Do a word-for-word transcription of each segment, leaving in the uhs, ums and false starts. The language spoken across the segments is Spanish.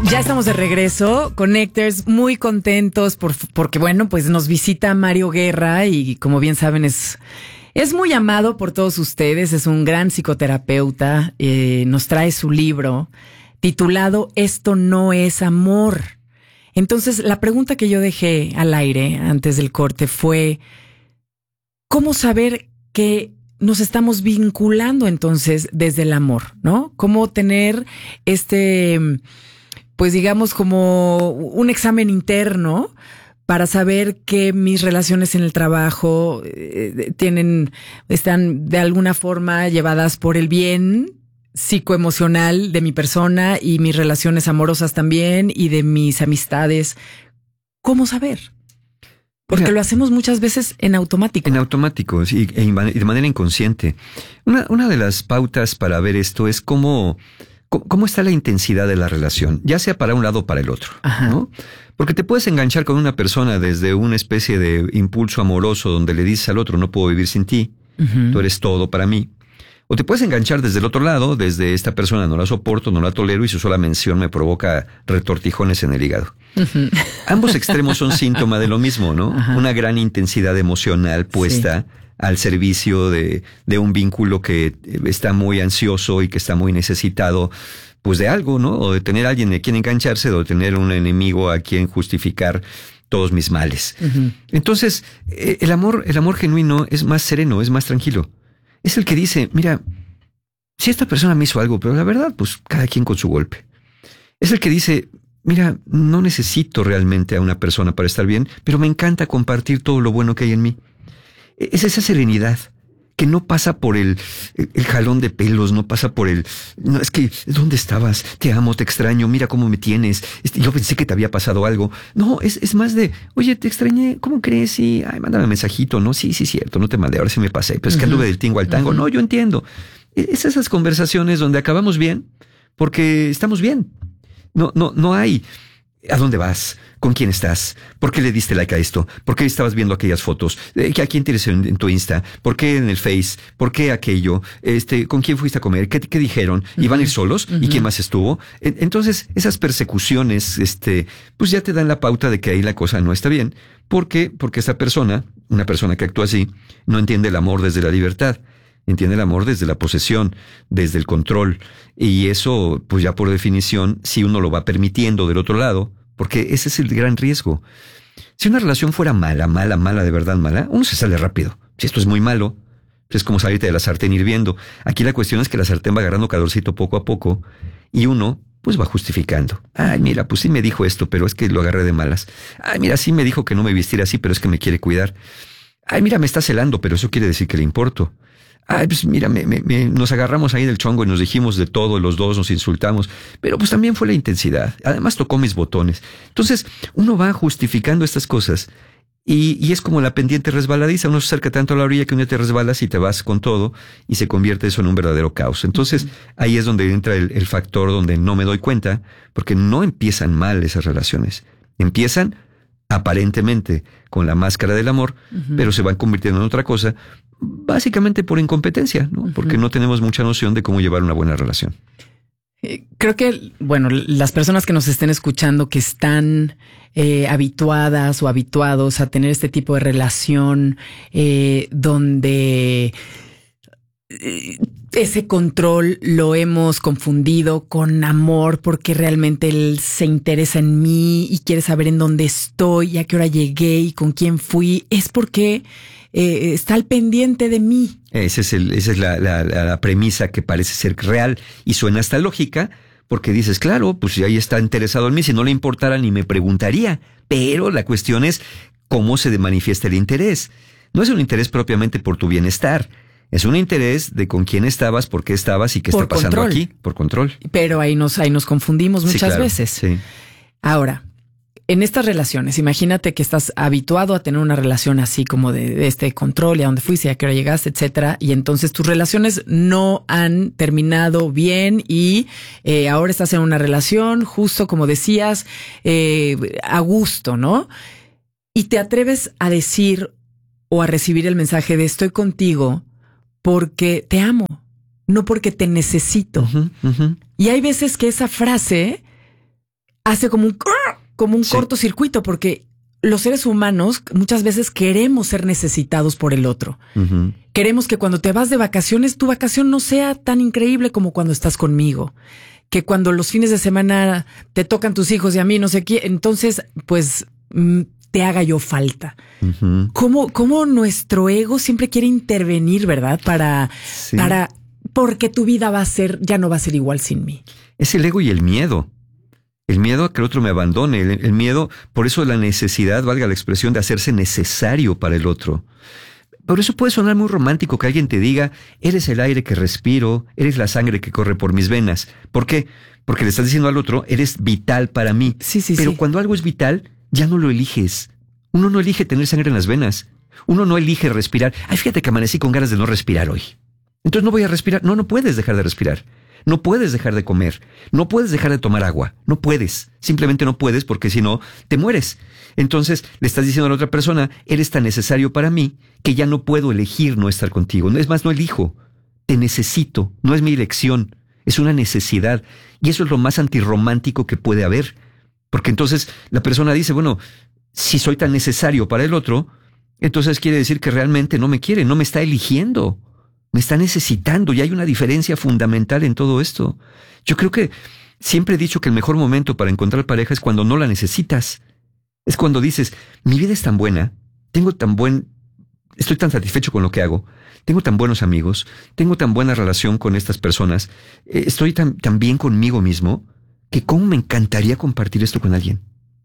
Ya estamos de regreso, Connectors, muy contentos por, porque, bueno, pues nos visita Mario Guerra y como bien saben es, es muy amado por todos ustedes, es un gran psicoterapeuta, eh, nos trae su libro titulado Esto no es amor. Entonces, la pregunta que yo dejé al aire antes del corte fue, ¿cómo saber que nos estamos vinculando entonces desde el amor, ¿no? ¿Cómo tener este... pues digamos como un examen interno para saber que mis relaciones en el trabajo eh, tienen, están de alguna forma llevadas por el bien psicoemocional de mi persona y mis relaciones amorosas también y de mis amistades? ¿Cómo saber? Porque Mira, lo hacemos muchas veces en automático. En automático, sí, y de manera inconsciente. Una, una de las pautas para ver esto es cómo... ¿Cómo está la intensidad de la relación? Ya sea para un lado o para el otro, Ajá. ¿no? Porque te puedes enganchar con una persona desde una especie de impulso amoroso donde le dices al otro, no puedo vivir sin ti, uh-huh. tú eres todo para mí. O te puedes enganchar desde el otro lado, desde esta persona no la soporto, no la tolero y su sola mención me provoca retortijones en el hígado. Uh-huh. Ambos extremos son síntoma de lo mismo, ¿no? Ajá. Una gran intensidad emocional puesta... Sí. al servicio de, de un vínculo que está muy ansioso y que está muy necesitado, pues de algo, ¿no? O de tener a alguien a quien engancharse, o de tener un enemigo a quien justificar todos mis males. Uh-huh. Entonces, el amor, el amor genuino es más sereno, es más tranquilo. Es el que dice, mira, si esta persona me hizo algo, pero la verdad, pues cada quien con su golpe. Es el que dice, mira, no necesito realmente a una persona para estar bien, pero me encanta compartir todo lo bueno que hay en mí. Es esa serenidad que no pasa por el, el jalón de pelos, no pasa por el... No, es que, ¿dónde estabas? Te amo, te extraño, mira cómo me tienes. Este, yo pensé que te había pasado algo. No, es, es más de, oye, te extrañé, ¿cómo crees? Y, ay, mándame un mensajito, ¿no? Sí, sí, cierto, no te mandé, ahora sí me pasé. Pero es que anduve del tingo al tango. Uh-huh. No, yo entiendo. Es esas conversaciones donde acabamos bien porque estamos bien. No, no, no hay... ¿A dónde vas? ¿Con quién estás? ¿Por qué le diste like a esto? ¿Por qué estabas viendo aquellas fotos? ¿A quién tienes en, en tu Insta? ¿Por qué en el Face? ¿Por qué aquello? Este, ¿con quién fuiste a comer? ¿Qué, qué dijeron? Uh-huh. ¿Iban a ir solos? Uh-huh. ¿Y quién más estuvo? Entonces, esas persecuciones, este, pues ya te dan la pauta de que ahí la cosa no está bien. ¿Por qué? Porque esa persona, una persona que actúa así, no entiende el amor desde la libertad. Entiende el amor desde la posesión, desde el control. Y eso, pues ya por definición, si uno lo va permitiendo del otro lado, porque ese es el gran riesgo. Si una relación fuera mala, mala, mala, de verdad mala, uno se sale rápido. Si esto es muy malo, es como salirte de la sartén hirviendo. Aquí la cuestión es que la sartén va agarrando calorcito poco a poco y uno, pues va justificando. Ay, mira, pues sí me dijo esto, pero es que lo agarré de malas. Ay, mira, sí me dijo que no me vistiera así, pero es que me quiere cuidar. Ay, mira, me está celando, pero eso quiere decir que le importo. Ay, pues mira, me, me, me, nos agarramos ahí del chongo y nos dijimos de todo, los dos nos insultamos, pero pues también fue la intensidad. Además tocó mis botones. Entonces, uno va justificando estas cosas y, y es como la pendiente resbaladiza. Uno se acerca tanto a la orilla que un día te resbalas y te vas con todo y se convierte eso en un verdadero caos. Entonces, ahí es donde entra el, el factor donde no me doy cuenta, porque no empiezan mal esas relaciones. Empiezan aparentemente con la máscara del amor, uh-huh. pero se van convirtiendo en otra cosa, básicamente por incompetencia, ¿no? Uh-huh. Porque no tenemos mucha noción de cómo llevar una buena relación. Eh, creo que, bueno, las personas que nos estén escuchando que están eh, habituadas o habituados a tener este tipo de relación eh, donde eh, ese control lo hemos confundido con amor porque realmente él se interesa en mí y quiere saber en dónde estoy, a qué hora llegué y con quién fui, es porque eh, está al pendiente de mí. Ese es el, esa es la, la, la premisa que parece ser real y suena hasta lógica, porque dices, claro, pues si ahí está interesado en mí, si no le importara ni me preguntaría. Pero la cuestión es cómo se manifiesta el interés. No es un interés propiamente por tu bienestar. Es un interés de con quién estabas, por qué estabas y qué por está pasando control. Aquí, por control. Pero ahí nos, ahí nos confundimos muchas sí, claro, veces. Sí. Ahora, en estas relaciones, imagínate que estás habituado a tener una relación así como de, de este control y a dónde fuiste, a qué hora llegaste, etcétera. Y entonces tus relaciones no han terminado bien y eh, ahora estás en una relación, justo como decías, eh, a gusto, ¿no? Y te atreves a decir o a recibir el mensaje de estoy contigo porque te amo, no porque te necesito. Uh-huh, uh-huh. Y hay veces que esa frase hace como un, como un sí. cortocircuito, porque los seres humanos muchas veces queremos ser necesitados por el otro. Uh-huh. Queremos que cuando te vas de vacaciones, tu vacación no sea tan increíble como cuando estás conmigo. Que cuando los fines de semana te tocan tus hijos y a mí no sé qué, entonces pues te haga yo falta. Uh-huh. ¿Cómo, cómo nuestro ego siempre quiere intervenir, verdad? Para, sí. para, porque tu vida va a ser, ya no va a ser igual sin mí. Es el ego y el miedo. El miedo a que el otro me abandone, el, el miedo, por eso la necesidad, valga la expresión, de hacerse necesario para el otro. Por eso puede sonar muy romántico que alguien te diga, eres el aire que respiro, eres la sangre que corre por mis venas. ¿Por qué? Porque le estás diciendo al otro, eres vital para mí. Sí, sí, Pero sí. cuando algo es vital, ya no lo eliges. Uno no elige tener sangre en las venas. Uno no elige respirar. Ay, fíjate que amanecí con ganas de no respirar hoy. Entonces no voy a respirar. No, no puedes dejar de respirar. No puedes dejar de comer, no puedes dejar de tomar agua, no puedes, simplemente no puedes porque si no, te mueres. Entonces le estás diciendo a la otra persona, eres tan necesario para mí que ya no puedo elegir no estar contigo. Es más, no elijo, te necesito, no es mi elección, es una necesidad. Y eso es lo más antirromántico que puede haber, porque entonces la persona dice, bueno, si soy tan necesario para el otro, entonces quiere decir que realmente no me quiere, no me está eligiendo. Me está necesitando y hay una diferencia fundamental en todo esto. Yo creo que siempre he dicho que el mejor momento para encontrar pareja es cuando no la necesitas. Es cuando dices, mi vida es tan buena, tengo tan buen, estoy tan satisfecho con lo que hago, tengo tan buenos amigos, tengo tan buena relación con estas personas, estoy tan, tan bien conmigo mismo, que cómo me encantaría compartir esto con alguien.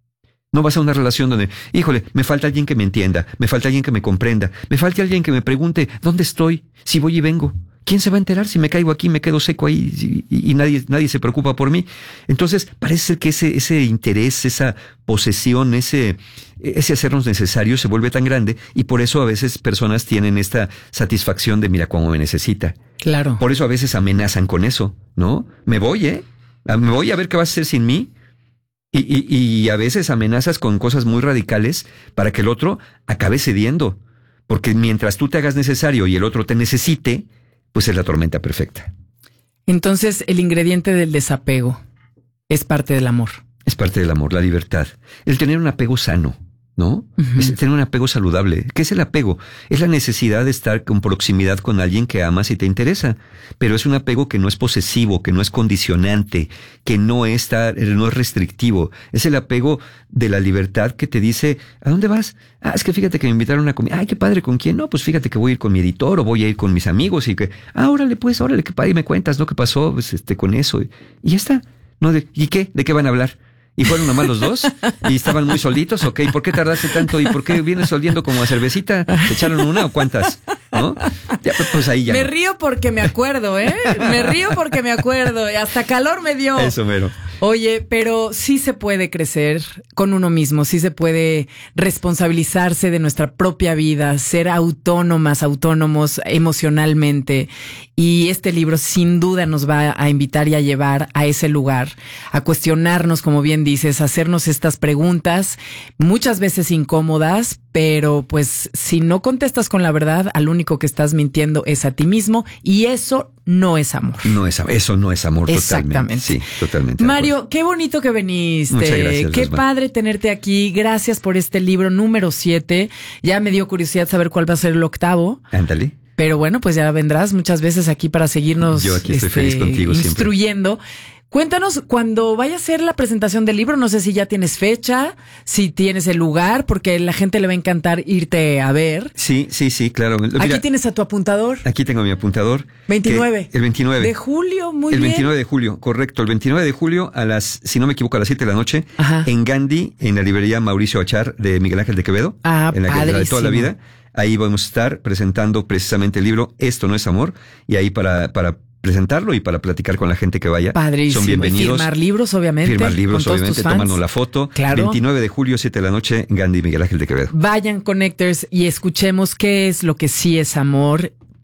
No vas a una relación donde, híjole, me falta alguien que me entienda, me falta alguien que me comprenda, me falta alguien que me pregunte, ¿dónde estoy? Si voy y vengo. ¿Quién se va a enterar si me caigo aquí, me quedo seco ahí y, y, y nadie, nadie se preocupa por mí? Entonces, parece ser que ese, ese interés, esa posesión, ese, ese hacernos necesarios se vuelve tan grande y por eso a veces personas tienen esta satisfacción de mira cómo me necesita. Claro. Por eso a veces amenazan con eso, ¿no? Me voy, ¿eh? Me voy a ver qué vas a hacer sin mí. Y, y, y a veces amenazas con cosas muy radicales para que el otro acabe cediendo. Porque mientras tú te hagas necesario y el otro te necesite, pues es la tormenta perfecta. Entonces, el ingrediente del desapego es parte del amor. Es parte del amor, la libertad. El tener un apego sano, ¿no? Uh-huh. Es tener un apego saludable. ¿Qué es el apego? Es la necesidad de estar con proximidad con alguien que amas y te interesa. Pero es un apego que no es posesivo, que no es condicionante, que no está, no es restrictivo. Es el apego de la libertad que te dice, ¿a dónde vas? Ah, es que fíjate que me invitaron a comer. Ay, qué padre, ¿con quién? No, pues fíjate que voy a ir con mi editor o voy a ir con mis amigos y que, ah, órale, pues, órale, qué padre, me cuentas, ¿no? ¿Qué pasó? Pues, este, con eso. Y ya está. No, de, ¿y qué? ¿De qué van a hablar? ¿Y fueron nomás los dos? ¿Y estaban muy solitos? ¿Ok? ¿Por qué tardaste tanto? ¿Y por qué vienes oliendo como a cervecita? ¿Te echaron una o cuántas? ¿No? Ya, pues ahí ya. Me no. río porque me acuerdo, ¿eh? Me río porque me acuerdo. Y hasta calor me dio. Eso, mero. Oye, pero sí se puede crecer con uno mismo, sí se puede responsabilizarse de nuestra propia vida, ser autónomas, autónomos emocionalmente. Y este libro sin duda nos va a invitar y a llevar a ese lugar, a cuestionarnos, como bien dices, a hacernos estas preguntas, muchas veces incómodas, pero pues si no contestas con la verdad, al único que estás mintiendo es a ti mismo y eso no es amor. No es eso no es amor. Exactamente. Totalmente. Sí, totalmente. Mario, qué bonito que viniste. Muchas gracias, qué Rosmar. padre tenerte aquí. Gracias por este libro número siete. Ya me dio curiosidad saber cuál va a ser el octavo. Ándale. Pero bueno, pues ya vendrás muchas veces aquí para seguirnos Yo aquí estoy este, feliz contigo instruyendo. Siempre. Cuéntanos, cuando vaya a ser la presentación del libro, no sé si ya tienes fecha, si tienes el lugar, porque a la gente le va a encantar irte a ver. Sí, sí, sí, claro. Mira, aquí tienes a tu apuntador. Aquí tengo mi apuntador. veintinueve. El veintinueve. De julio, muy el bien. El veintinueve de julio, correcto. El veintinueve de julio a las, si no me equivoco, a las siete de la noche, Ajá. en Gandhi, en la librería Mauricio Achar de Miguel Ángel de Quevedo. Ah, en la padrísimo. de toda la vida. Ahí vamos a estar presentando precisamente el libro Esto no es amor. Y ahí para, para presentarlo y para platicar con la gente que vaya. Padrísimo. Son bienvenidos. Y firmar libros, obviamente. Firmar libros, con obviamente, tomarnos la foto. Claro. veintinueve de julio, siete de la noche, Gandhi, Miguel Ángel de Quevedo. Vayan, Connectors, y escuchemos qué es lo que sí es amor.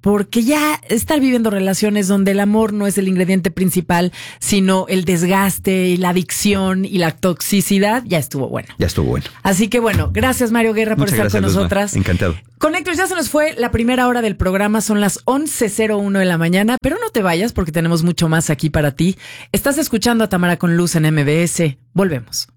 porque ya estar viviendo relaciones donde el amor no es el ingrediente principal, sino el desgaste y la adicción y la toxicidad, ya estuvo bueno. Ya estuvo bueno. Así que bueno, gracias Mario Guerra por Muchas estar gracias, con Luzma. nosotras. Encantado. Connectors, ya se nos fue la primera hora del programa, son las once cero uno de la mañana, pero no te vayas porque tenemos mucho más aquí para ti. Estás escuchando a Tamara con Luz en M B S. Volvemos.